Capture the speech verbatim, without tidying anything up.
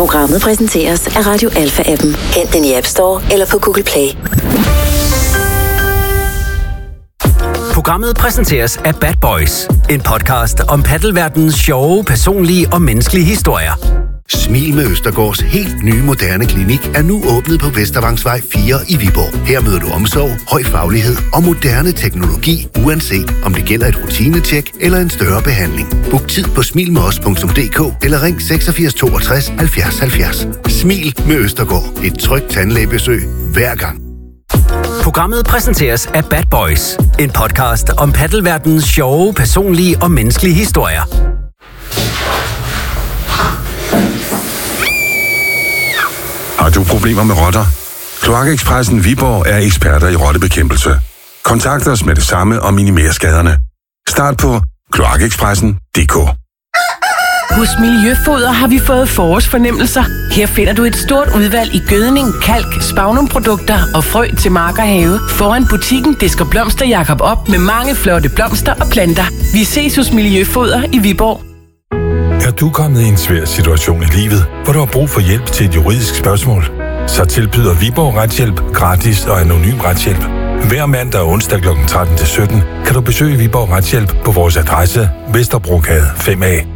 Programmet præsenteres af Radio Alpha-appen. Hent den i App Store eller på Google Play. Programmet præsenteres af Bad Boys, en podcast om paddelverdenens sjove, personlige og menneskelige historier. Smil med Østergaards helt nye moderne klinik er nu åbnet på Vestervangsvej fire i Viborg. Her møder du omsorg, høj faglighed og moderne teknologi, uanset om det gælder et rutinetjek eller en større behandling. Book tid på smil med os punktum d k eller ring seksogfirs toogtres halvfjerds halvfjerds. Smil med Østergaard. Et trygt tandlægebesøg hver gang. Programmet præsenteres af Bad Boys, en podcast om paddelverdenens sjove, personlige og menneskelige historier. Har du problemer med rotter? Kloakekspressen Viborg er eksperter i rottebekæmpelse. Kontakt os med det samme og minimer skaderne. Start på kloakekspressen punktum d k. Hos Miljøfoder har vi fået forårsfornemmelser. Her finder du et stort udvalg i gødning, kalk, spagnumprodukter og frø til mark og have. Foran butikken disker Blomster Jakob op med mange flotte blomster og planter. Vi ses hos Miljøfoder i Viborg. Er du kommet i en svær situation i livet, hvor du har brug for hjælp til et juridisk spørgsmål? Så tilbyder Viborg Retshjælp gratis og anonym retshjælp. Hver mandag og onsdag klokken tretten til sytten kan du besøge Viborg Retshjælp på vores adresse Vesterbrogade fem A.